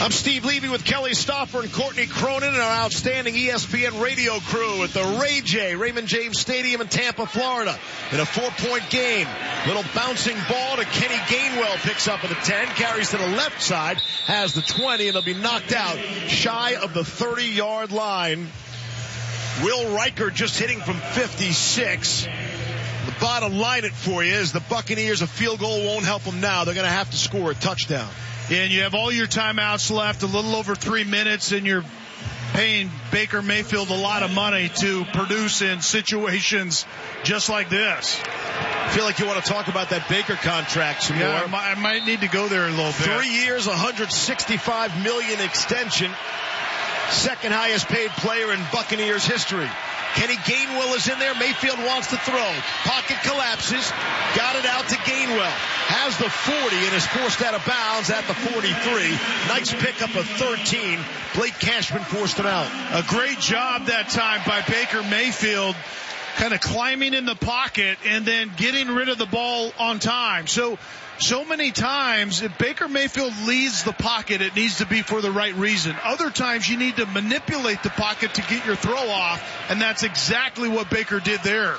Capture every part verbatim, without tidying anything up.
I'm Steve Levy with Kelly Stauffer and Courtney Cronin and our outstanding E S P N radio crew at the Ray J, Raymond James Stadium in Tampa, Florida, in a four-point game. Little bouncing ball to Kenny Gainwell, picks up at the ten, carries to the left side, has the twenty, and they'll be knocked out shy of the thirty-yard line. Will Riker just hitting from fifty-six. The bottom line it for you is the Buccaneers, a field goal won't help them now. They're going to have to score a touchdown. And you have all your timeouts left, a little over three minutes, and you're paying Baker Mayfield a lot of money to produce in situations just like this. I feel like you want to talk about that Baker contract some yeah, more. I might, I might need to go there a little bit. Three years, one hundred sixty-five million dollars extension. Second highest paid player in Buccaneers history. Kenny Gainwell is in there. Mayfield wants to throw. Pocket collapses. Got it out to Gainwell. Has the forty and is forced out of bounds at the forty-three. Nice pickup of thirteen. Blake Cashman forced him out. A great job that time by Baker Mayfield, kind of climbing in the pocket and then getting rid of the ball on time. So, so many times, if Baker Mayfield leaves the pocket, it needs to be for the right reason. Other times, you need to manipulate the pocket to get your throw off, and that's exactly what Baker did there.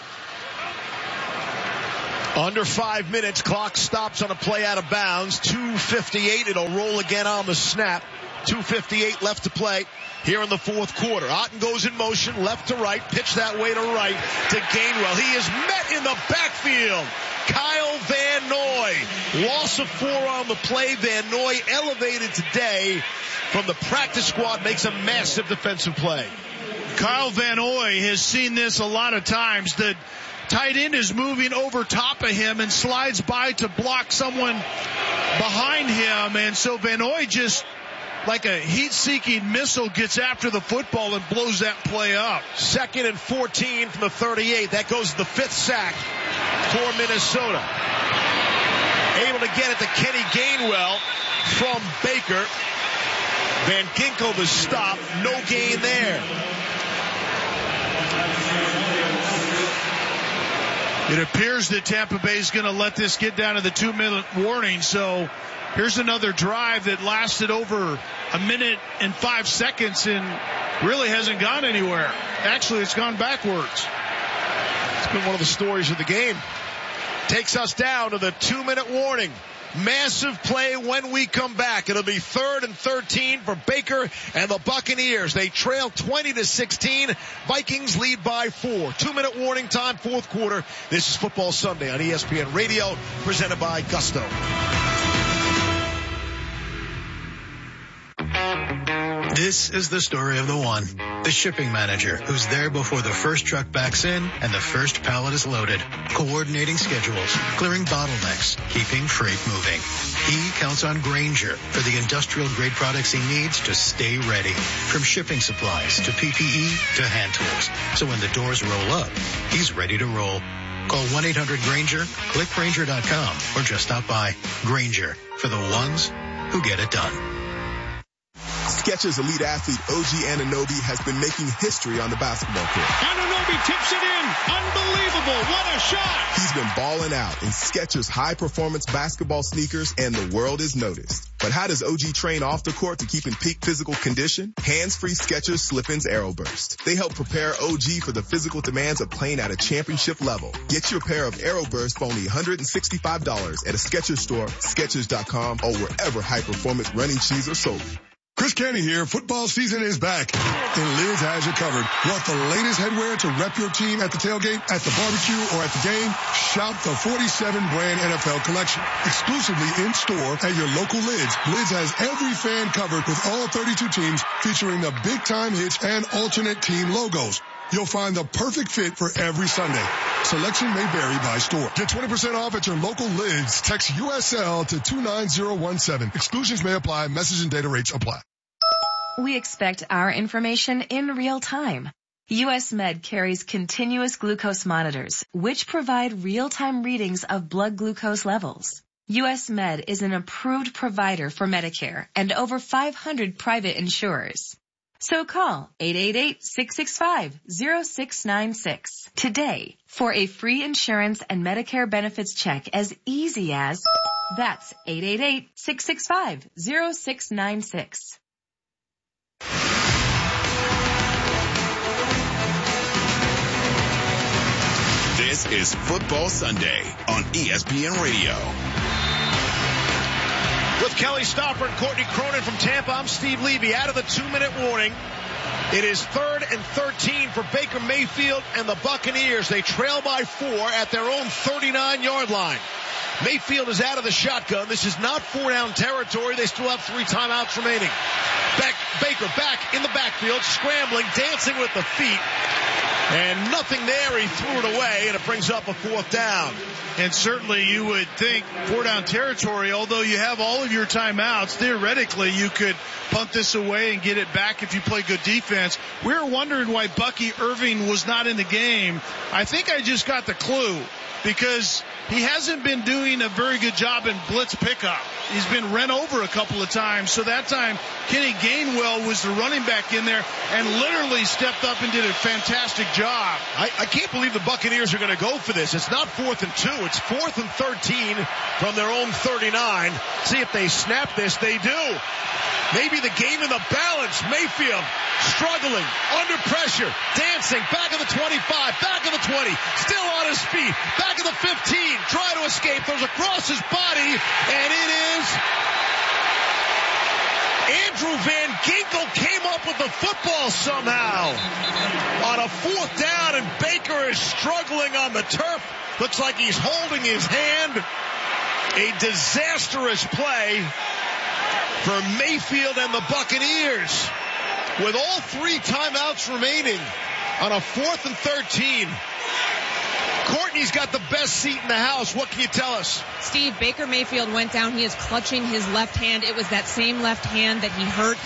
Under five minutes, clock stops on a play out of bounds. two fifty-eight, it'll roll again on the snap. two fifty-eight left to play here in the fourth quarter. Otten goes in motion, left to right, pitch that way to right to Gainwell. He is met in the backfield. Kyle Van Noy, loss of four on the play. Van Noy elevated today from the practice squad, makes a massive defensive play. Kyle Van Noy has seen this a lot of times. The tight end is moving over top of him and slides by to block someone behind him, and so Van Noy just, like a heat-seeking missile, gets after the football and blows that play up. Second and fourteen from the thirty-eight. That goes to the fifth sack for Minnesota. Able to get it to Kenny Gainwell from Baker. Van Ginkel the stop. No gain there. It appears that Tampa Bay is going to let this get down to the two-minute warning, so here's another drive that lasted over a minute and five seconds and really hasn't gone anywhere. Actually, it's gone backwards. It's been one of the stories of the game. Takes us down to the two-minute warning. Massive play when we come back. It'll be third and thirteen for Baker and the Buccaneers. They trail twenty to sixteen. Vikings lead by four. Two-minute warning time, fourth quarter. This is Football Sunday on E S P N Radio, presented by Gusto. This is the story of the one, the shipping manager, who's there before the first truck backs in and the first pallet is loaded, coordinating schedules, clearing bottlenecks, keeping freight moving. He counts on Grainger for the industrial-grade products he needs to stay ready, from shipping supplies to P P E to hand tools. So when the doors roll up, he's ready to roll. Call one eight hundred Grainger, click Grainger dot com, or just stop by. Grainger, for the ones who get it done. Skechers elite athlete O G Anunoby has been making history on the basketball court. Anunoby tips it in. Unbelievable. What a shot. He's been balling out in Skechers high-performance basketball sneakers, and the world is noticed. But how does O G train off the court to keep in peak physical condition? Hands-free Skechers Slip-ins Aeroburst. They help prepare O G for the physical demands of playing at a championship level. Get your pair of Aeroburst for only one hundred sixty-five dollars at a Skechers store, Skechers dot com, or wherever high-performance running shoes are sold. Chris Canty here. Football season is back, and Lids has you covered. Want the latest headwear to rep your team at the tailgate, at the barbecue, or at the game? Shop the forty-seven brand N F L collection. Exclusively in store at your local Lids. Lids has every fan covered with all thirty-two teams, featuring the big time hits and alternate team logos. You'll find the perfect fit for every Sunday. Selection may vary by store. Get twenty percent off at your local Lids. Text U S L to two nine zero one seven. Exclusions may apply. Message and data rates apply. We expect our information in real time. U S Med carries continuous glucose monitors, which provide real-time readings of blood glucose levels. U S Med is an approved provider for Medicare and over five hundred private insurers. So call eight eight eight, six six five, zero six nine six today for a free insurance and Medicare benefits check as easy as That's eight eight eight, six six five, zero six nine six. This is Football Sunday on E S P N Radio. With Kelly Stouffer and Courtney Cronin from Tampa, I'm Steve Levy. Out of the two-minute warning, it is third and thirteen for Baker Mayfield and the Buccaneers. They trail by four at their own thirty-nine-yard line. Mayfield is out of the shotgun. This is not four-down territory. They still have three timeouts remaining. Back, Baker back in the backfield, scrambling, dancing with the feet. And nothing there. He threw it away, and it brings up a fourth down. And certainly you would think four-down territory, although you have all of your timeouts, theoretically you could punt this away and get it back if you play good defense. We were wondering why Bucky Irving was not in the game. I think I just got the clue, because he hasn't been doing a very good job in blitz pickup. He's been run over a couple of times. So that time, Kenny Gainwell was the running back in there and literally stepped up and did a fantastic job. I, I can't believe the Buccaneers are going to go for this. It's not fourth and two. It's fourth and thirteen from their own thirty-nine. See if they snap this. They do. Maybe the game in the balance. Mayfield struggling, under pressure, dancing, back of the twenty-five, back of the twenty, still on his feet, back of the fifteen, try to escape, throws across his body, and it is Andrew Van Ginkel came up with the football somehow on a fourth down, and Baker is struggling on the turf. Looks like he's holding his hand. A disastrous play for Mayfield and the Buccaneers. With all three timeouts remaining on a fourth and thirteen. Courtney's got the best seat in the house. What can you tell us? Steve, Baker Mayfield went down. He is clutching his left hand. It was that same left hand that he hurt.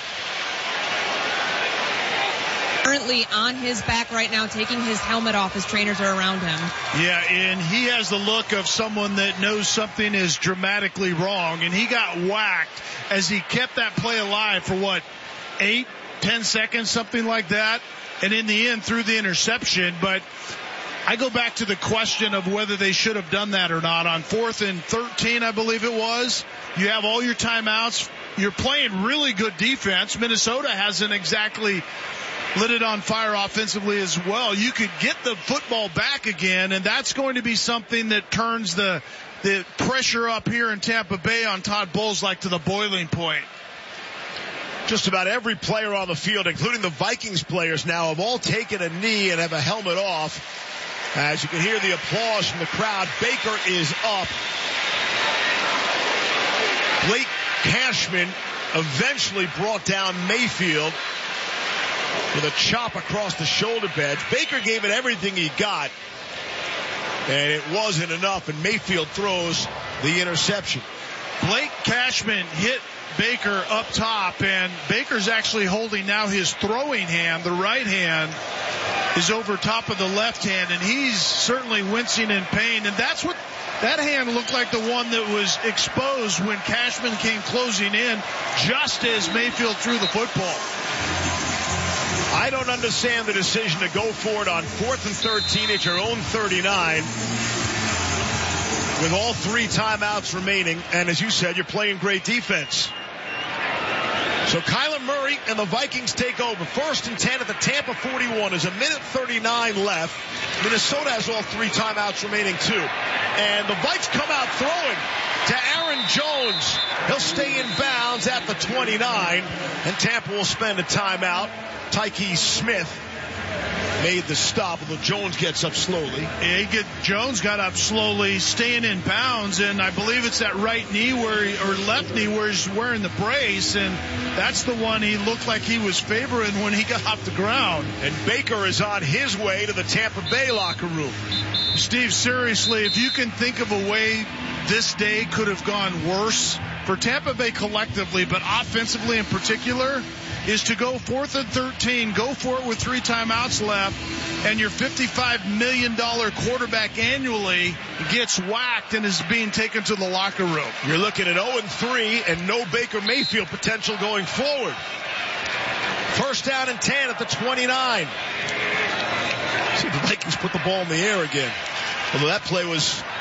Currently on his back right now, taking his helmet off. His trainers are around him. Yeah, and he has the look of someone that knows something is dramatically wrong, and he got whacked as he kept that play alive for what, eight, ten seconds, something like that, and in the end threw the interception. But I go back to the question of whether they should have done that or not. On fourth and thirteen, I believe it was, you have all your timeouts. You're playing really good defense. Minnesota hasn't exactly lit it on fire offensively as well. You could get the football back again, and that's going to be something that turns the the pressure up here in Tampa Bay on Todd Bowles like to the boiling point. Just about every player on the field, including the Vikings players now, have all taken a knee and have a helmet off. As you can hear the applause from the crowd, Baker is up. Blake Cashman eventually brought down Mayfield with a chop across the shoulder pads. Baker gave it everything he got, and it wasn't enough, and Mayfield throws the interception. Blake Cashman hit Baker up top, and Baker's actually holding now his throwing hand. The right hand is over top of the left hand, and he's certainly wincing in pain. And that's what that hand looked like, the one that was exposed when Cashman came closing in just as Mayfield threw the football. I don't understand the decision to go for it on fourth and thirteen at your own thirty-nine with all three timeouts remaining. And as you said, you're playing great defense. So Kyler Murray and the Vikings take over. First and ten at the Tampa forty-one. There's a minute thirty-nine left. Minnesota has all three timeouts remaining too. And the Vikes come out throwing to Aaron Jones. He'll stay in bounds at the twenty-nine. And Tampa will spend a timeout. Tyke Smith made the stop, although Jones gets up slowly. Yeah, he get, Jones got up slowly, staying in bounds, and I believe it's that right knee where he, or left knee where he's wearing the brace, and that's the one he looked like he was favoring when he got off the ground. And Baker is on his way to the Tampa Bay locker room. Steve, seriously, if you can think of a way this day could have gone worse for Tampa Bay collectively, but offensively in particular, is to go fourth and thirteen, go for it with three timeouts left, and your fifty-five million dollars quarterback annually gets whacked and is being taken to the locker room. You're looking at oh and three and no Baker Mayfield potential going forward. First down and ten at the twenty-nine. See if the Vikings put the ball in the air again. Although that play was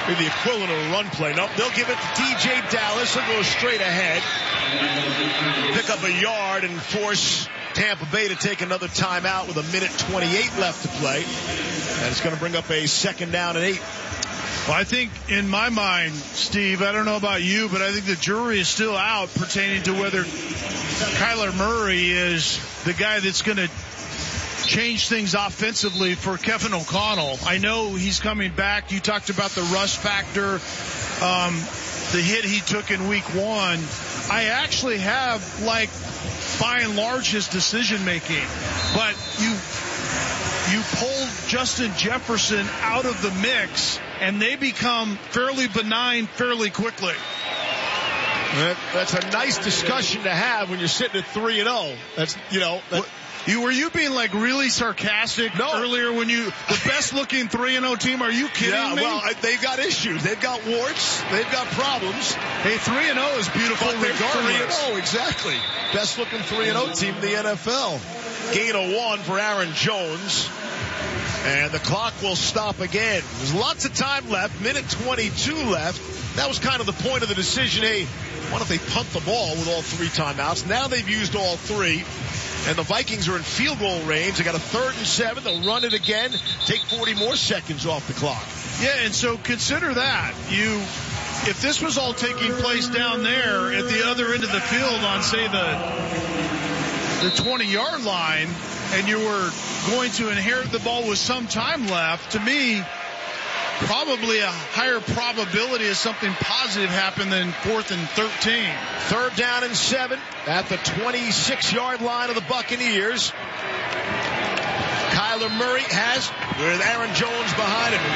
Maybe the equivalent of a run play. Nope, they'll give it to D J Dallas. He'll go straight ahead. Pick up a yard and force Tampa Bay to take another timeout with a minute twenty-eight left to play. And it's going to bring up a second down and eight. Well, I think in my mind, Steve, I don't know about you, but I think the jury is still out pertaining to whether Kyler Murray is the guy that's going to change things offensively for Kevin O'Connell. I know he's coming back. You talked about the rust factor, um, the hit he took in week one. I actually have, like, by and large, his decision making. But you you pulled Justin Jefferson out of the mix, and they become fairly benign fairly quickly. That, that's a nice discussion to have when you're sitting at three and oh. That's, you know, that, You were you being like really sarcastic no. earlier when you the best looking three and oh team? Are you kidding yeah, me? well, I, they've got issues. They've got warts. They've got problems. Hey, three and oh is beautiful But they're regardless. three and oh, exactly. Best looking three and oh team in the N F L. Gain of one for Aaron Jones. And the clock will stop again. There's lots of time left. Minute twenty-two left. That was kind of the point of the decision. Hey, what if they punt the ball with all three timeouts? Now they've used all three. And the Vikings are in field goal range. They got a third and seven. They'll run it again. Take forty more seconds off the clock. Yeah, and so consider that. You, if this was all taking place down there at the other end of the field on, say, the the twenty-yard line, and you were going to inherit the ball with some time left, to me, probably a higher probability of something positive happen than fourth and thirteen. Third down and seven at the twenty-six-yard line of the Buccaneers. Kyler Murray has, with Aaron Jones behind him.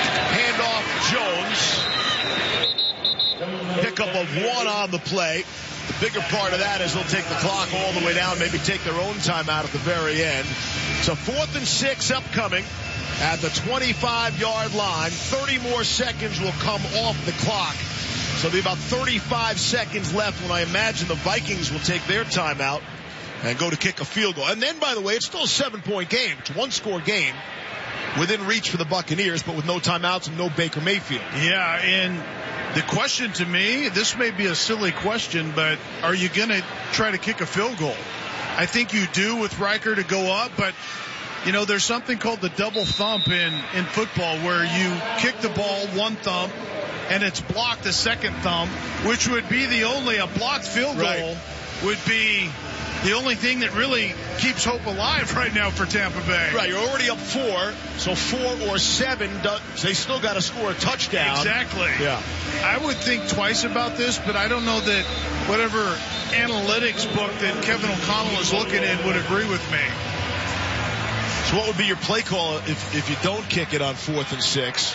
Handoff Jones. Pickup of one on the play. The bigger part of that is they'll take the clock all the way down, maybe take their own timeout at the very end. So fourth and six upcoming at the twenty-five-yard line. thirty more seconds will come off the clock. So there'll be about thirty-five seconds left when I imagine the Vikings will take their timeout and go to kick a field goal. And then, by the way, it's still a seven-point game. It's a one-score game within reach for the Buccaneers, but with no timeouts and no Baker Mayfield. Yeah, and the question to me, this may be a silly question, but are you going to try to kick a field goal? I think you do with Riker to go up, but you know, there's something called the double thump in, in football where you kick the ball one thump and it's blocked a second thump, which would be the only, a blocked field goal right. would be the only thing that really keeps hope alive right now for Tampa Bay. Right, you're already up four, so four or seven, they still got to score a touchdown. Exactly. Yeah. I would think twice about this, but I don't know that whatever analytics book that Kevin O'Connell is looking in would agree with me. So what would be your play call if, if you don't kick it on fourth and six?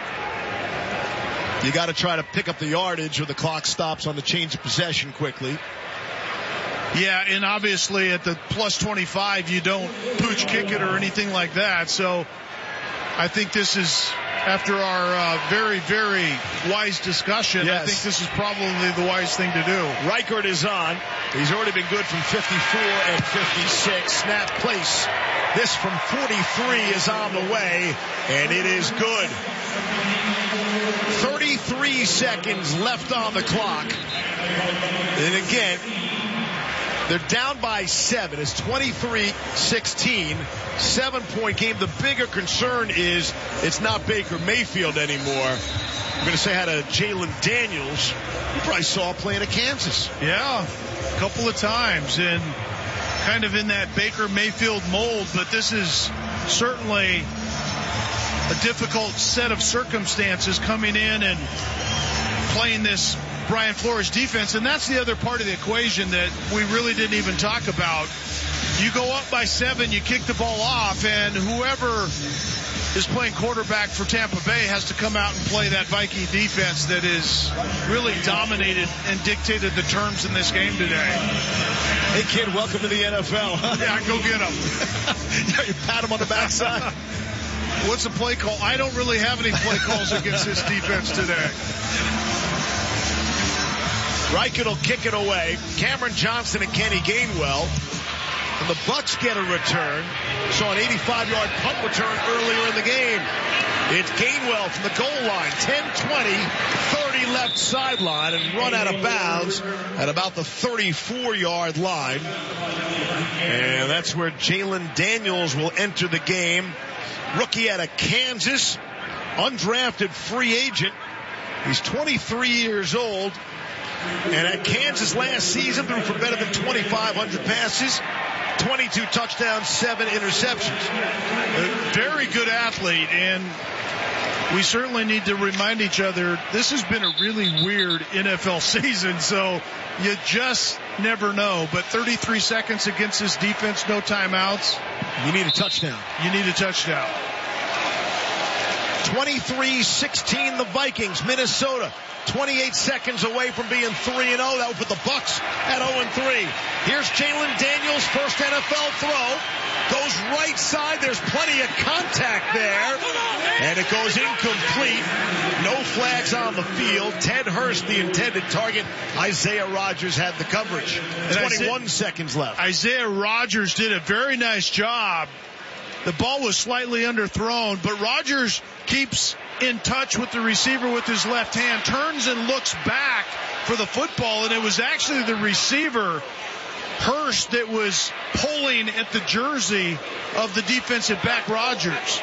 You got to try to pick up the yardage or the clock stops on the change of possession quickly. Yeah, and obviously at the plus twenty-five, you don't pooch kick it or anything like that. So I think this is, after our uh, very, very wise discussion, yes. I think this is probably the wise thing to do. Reichert is on. He's already been good from fifty-four and fifty-six. Snap place. This from forty-three is on the way, and it is good. thirty-three seconds left on the clock. And again, they're down by seven. It's twenty-three sixteen. Seven-point game. The bigger concern is it's not Baker Mayfield anymore. I'm going to say hi to Jalen Daniels. You probably saw playing at Kansas. Yeah, a couple of times. And kind of in that Baker Mayfield mold. But this is certainly a difficult set of circumstances coming in and playing this Brian Flores defense, and that's the other part of the equation that we really didn't even talk about. You go up by seven, you kick the ball off, and whoever is playing quarterback for Tampa Bay has to come out and play that Viking defense that is really dominated and dictated the terms in this game today. Hey, kid, welcome to the N F L. Yeah, go get him. Yeah, you pat him on the backside. What's the play call? I don't really have any play calls against this defense today. Reichert will kick it away. Cameron Johnson and Kenny Gainwell And the Bucks get a return. Saw an eighty-five-yard punt return earlier in the game. It's Gainwell from the goal line. ten twenty, thirty left sideline, and run out of bounds at about the thirty-four-yard line. And that's where Jalen Daniels will enter the game. Rookie out of Kansas, undrafted free agent. He's twenty-three years old. And at Kansas last season, threw for better than twenty-five hundred passes, twenty-two touchdowns, seven interceptions. A very good athlete, and we certainly need to remind each other this has been a really weird N F L season, so you just never know. But thirty-three seconds against this defense, no timeouts. You need a touchdown. You need a touchdown. twenty-three sixteen the Vikings. Minnesota twenty-eight seconds away from being three and oh. That would put the Bucks at oh and three. Here's Jalen Daniels, first N F L throw. Goes right side. There's plenty of contact there. And it goes incomplete. No flags on the field. Ted Hurst, the intended target. Isaiah Rodgers had the coverage. twenty-one Isaiah, seconds left. Isaiah Rodgers did a very nice job. The ball was slightly underthrown, but Rodgers keeps in touch with the receiver with his left hand, turns and looks back for the football, and it was actually the receiver, Hurst, that was pulling at the jersey of the defensive back, Rodgers.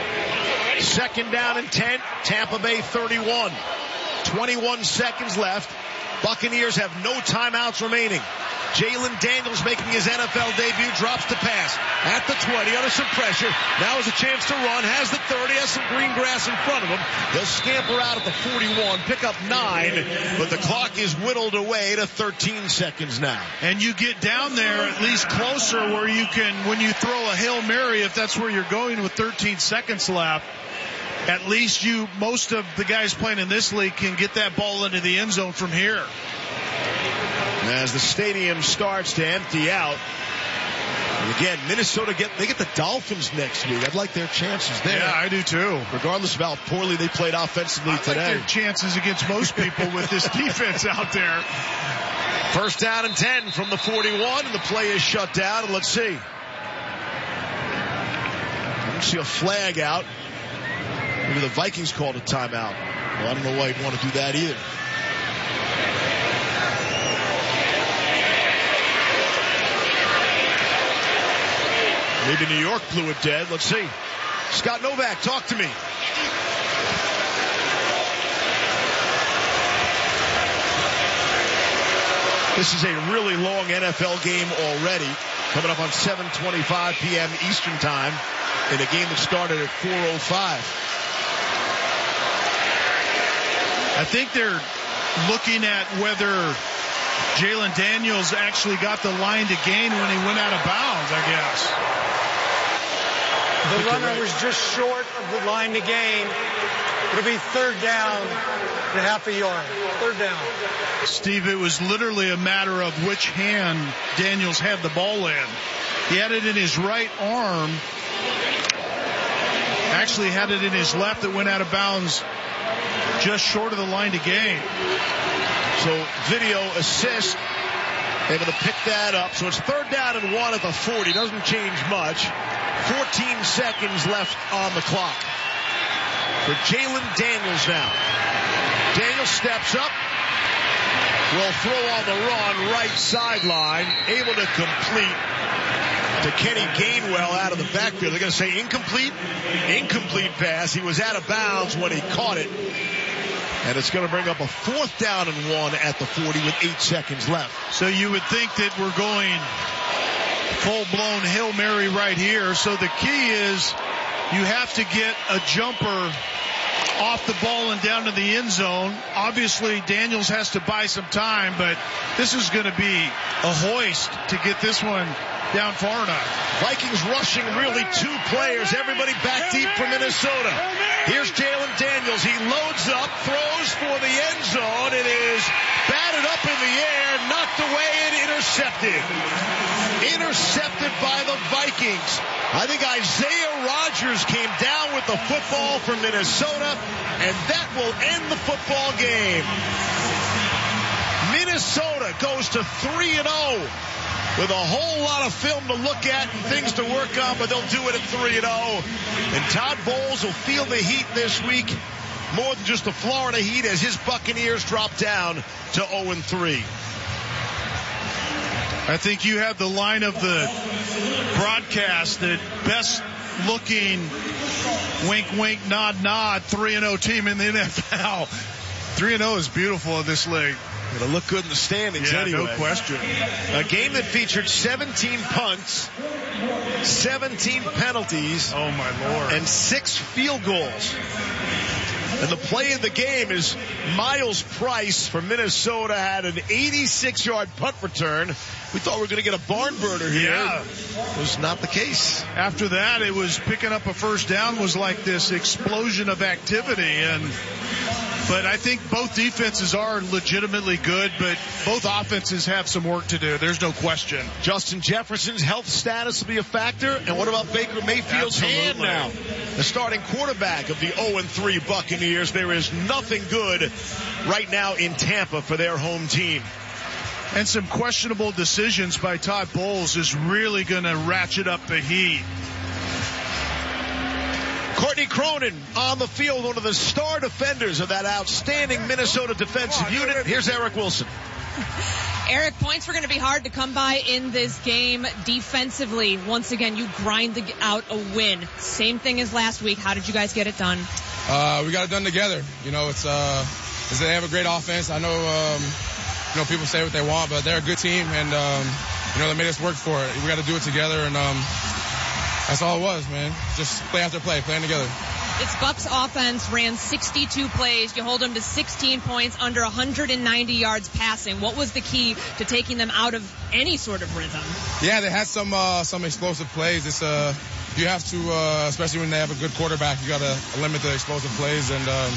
Second down and ten, Tampa Bay thirty-one. twenty-one seconds left. Buccaneers have no timeouts remaining. Jalen Daniels making his N F L debut, drops the pass at the twenty under some pressure. Now has a chance to run, has the thirty, has some green grass in front of him. He'll scamper out at the forty-one, pick up nine, but the clock is whittled away to thirteen seconds now. And you get down there at least closer where you can, when you throw a Hail Mary, if that's where you're going with thirteen seconds left, at least you, most of the guys playing in this league can get that ball into the end zone from here. As the stadium starts to empty out. And again, Minnesota get they get the Dolphins next week. I'd like their chances there. Yeah, I do too. Regardless of how poorly they played offensively I'd today. Like their chances against most people with this defense out there. First down and ten from the forty-one, and the play is shut down. And let's see. I don't see a flag out. Maybe the Vikings called a timeout. Well, I don't know why you'd want to do that either. Maybe New York blew it dead. Let's see. Scott Novak, talk to me. This is a really long N F L game already. Coming up on seven twenty-five p.m. Eastern Time in a game that started at four oh five. I think they're looking at whether Jalen Daniels actually got the line to gain when he went out of bounds, I guess. The runner was just short of the line to gain. It'll be third down and half a yard. Third down. Steve, it was literally a matter of which hand Daniels had the ball in. He had it in his right arm. Actually had it in his left that went out of bounds just short of the line to gain. So video assist, able to pick that up. So it's third down and one at the forty. Doesn't change much. fourteen seconds left on the clock for Jalen Daniels now. Daniels steps up. Will throw on the run, right sideline. Able to complete to Kenny Gainwell out of the backfield. They're going to say incomplete. Incomplete pass. He was out of bounds when he caught it. And it's going to bring up a fourth down and one at the forty with eight seconds left. So you would think that we're going full-blown Hail Mary right here. So the key is you have to get a jumper off the ball and down to the end zone. Obviously, Daniels has to buy some time, but this is going to be a hoist to get this one down far enough. Vikings rushing really two players. Everybody back deep for Minnesota. Here's Jalen Daniels. He loads up, throws for the end zone. It is batted up in the air, knocked away and intercepted. Intercepted by the Vikings. I think Isaiah Rodgers came down with the football for Minnesota, and that will end the football game. Minnesota goes to three and oh with a whole lot of film to look at and things to work on, but they'll do it at three and oh. And Todd Bowles will feel the heat this week, more than just the Florida Heat, as his Buccaneers drop down to oh and three. I think you have the line of the broadcast that best looking wink, wink, nod, nod, three and oh team in the N F L. three and oh is beautiful in this league. It'll look good in the standings yeah, anyway. No question. A game that featured seventeen punts, seventeen penalties. Oh, my Lord. And six field goals. And the play of the game is Miles Price from Minnesota had an eighty-six yard punt return. We thought we were going to get a barn burner here. Yeah. It was not the case. After that, it was picking up a first down was like this explosion of activity. And But I think both defenses are legitimately good, but both offenses have some work to do. There's no question. Justin Jefferson's health status will be a factor. And what about Baker Mayfield's Absolutely. hand now? The starting quarterback of the oh and three Buccaneers. There is nothing good right now in Tampa for their home team. And some questionable decisions by Todd Bowles is really going to ratchet up the heat. Courtney Cronin on the field, one of the star defenders of that outstanding Minnesota defensive unit. Here's Eric Wilson. Eric, points were going to be hard to come by in this game defensively. Once again, you grind the, out a win. Same thing as last week. How did you guys get it done? Uh, we got it done together. You know, it's, uh, it's they have a great offense. I know, um, you know, people say what they want, but they're a good team, and, um, you know, they made us work for it. We got to do it together, and, um, that's all it was, man. Just play after play, playing together. This Bucs offense ran sixty-two plays. You hold them to sixteen points, under one hundred ninety yards passing. What was the key to taking them out of any sort of rhythm? Yeah, they had some uh, some explosive plays. It's uh, you have to, uh, especially when they have a good quarterback, you got to limit the explosive plays. And um,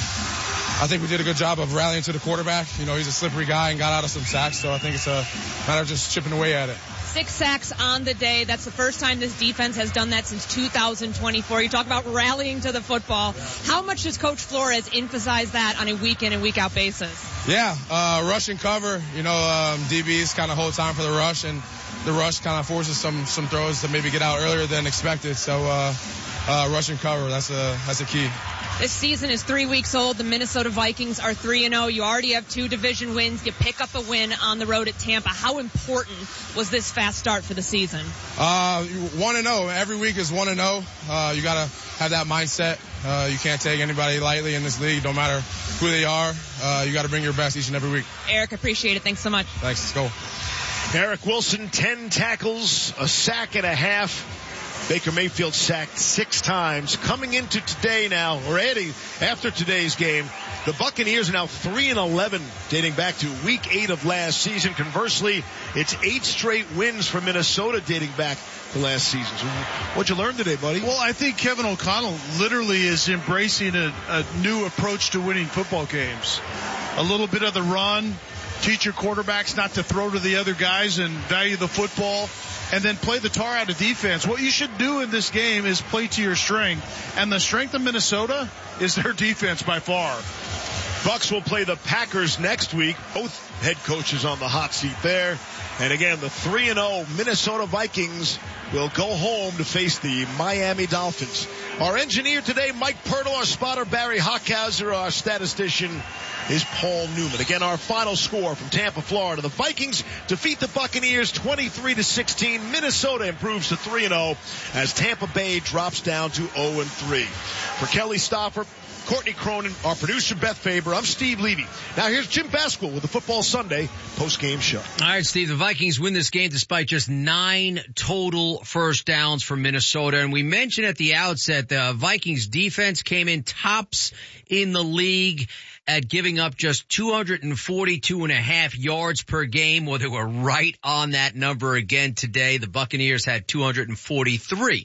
I think we did a good job of rallying to the quarterback. You know, he's a slippery guy and got out of some sacks. So I think it's a matter of just chipping away at it. Six sacks on the day. That's the first time this defense has done that since two thousand twenty-four. You talk about rallying to the football. How much does Coach Flores emphasize that on a week in and week out basis? Yeah, uh, rush and cover. You know, um, D Bs kind of hold time for the rush, and the rush kind of forces some some throws to maybe get out earlier than expected. So uh, uh, rush and cover, that's a that's a key. This season is three weeks old. The Minnesota Vikings are three and oh. You already have two division wins. You pick up a win on the road at Tampa. How important was this fast start for the season? Uh, one and oh. Every week is one and oh. Uh, you gotta have that mindset. Uh, you can't take anybody lightly in this league, no matter who they are. Uh, you gotta bring your best each and every week. Eric, appreciate it. Thanks so much. Thanks. Let's go. Eric Wilson, ten tackles, a sack and a half. Baker Mayfield sacked six times. Coming into today now, or adding after today's game, the Buccaneers are now three and eleven, dating back to week eight of last season. Conversely, it's eight straight wins for Minnesota dating back to last season. So what'd you learn today, buddy? Well, I think Kevin O'Connell literally is embracing a, a new approach to winning football games. A little bit of the run, teach your quarterbacks not to throw to the other guys and value the football, and then play the tar out of defense. What you should do in this game is play to your strength. And the strength of Minnesota is their defense by far. Bucs will play the Packers next week. Both head coaches on the hot seat there. And again, the three and oh Minnesota Vikings will go home to face the Miami Dolphins. Our engineer today, Mike Pirtle. Our spotter, Barry Hockhauser. Our statistician is Paul Newman. Again, our final score from Tampa, Florida. The Vikings defeat the Buccaneers twenty-three to sixteen. Minnesota improves to three and oh as Tampa Bay drops down to oh and three. For Kelly Stoffer, Courtney Cronin, our producer Beth Faber, I'm Steve Levy. Now here's Jim Basquill with the Football Sunday post-game show. All right, Steve, the Vikings win this game despite just nine total first downs for Minnesota. And we mentioned at the outset the Vikings defense came in tops in the league at giving up just two hundred forty-two and a half yards per game. Well, they were right on that number again today. The Buccaneers had two hundred forty-three.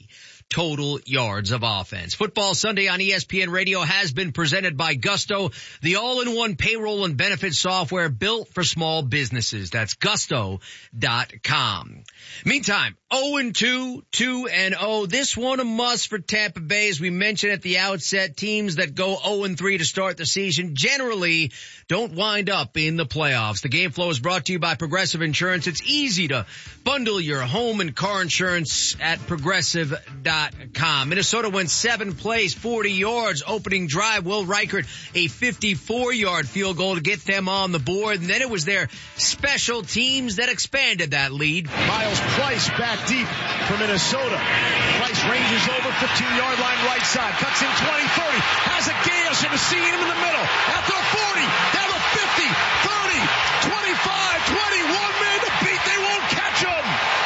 total yards of offense. Football Sunday on E S P N Radio has been presented by Gusto, the all-in-one payroll and benefits software built for small businesses. That's gusto dot com. Meantime, oh and two, two and oh. This one a must for Tampa Bay. As we mentioned at the outset, teams that go oh and three to start the season generally don't wind up in the playoffs. The Game Flow is brought to you by Progressive Insurance. It's easy to bundle your home and car insurance at progressive dot com. Minnesota went seven plays, forty yards. Opening drive, Will Reichert, a fifty-four yard field goal to get them on the board. And then it was their special teams that expanded that lead. Miles Price back deep for Minnesota. Price ranges over fifteen yard line right side. Cuts in twenty, thirty. Has a gas and a seeing him in the middle. Out to the forty. Down to fifty, thirty, twenty-five, twenty. One man to beat. They won't catch him.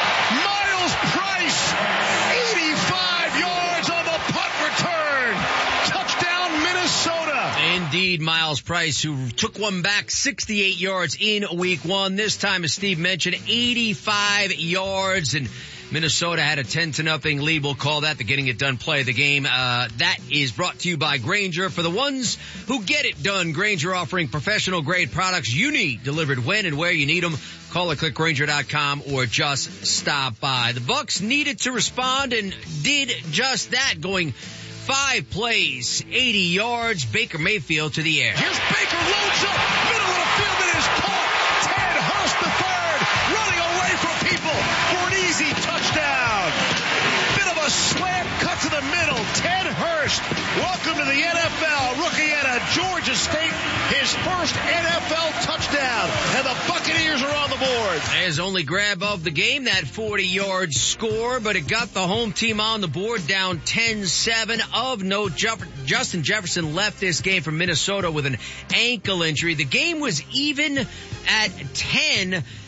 Miles Price. eighty-five yards on the punt return. Touchdown Minnesota. Indeed, Miles Price, who took one back sixty-eight yards in week one. This time, as Steve mentioned, eighty-five yards, and Minnesota had a ten to nothing lead. We'll call that the getting it done play of the game. Uh, that is brought to you by Grainger. For the ones who get it done, Grainger offering professional grade products you need delivered when and where you need them. Call or click Grainger dot com or just stop by. The Bucs needed to respond and did just that, going five plays, eighty yards. Baker Mayfield to the air. Here's Baker, loads up, middle of the field, and is caught. Ted Hurst the third, running away from people for an easy touchdown. Bit of a slam cut to the middle. Ted Hurst, welcome to the N F L. Rookie out of Georgia State, his first N F L touchdown, and the Buccaneers are on the board. His only grab of the game, that forty yard score, but it got the home team on the board, down ten seven. Of note, Justin Jefferson left this game from Minnesota with an ankle injury. The game was even at ten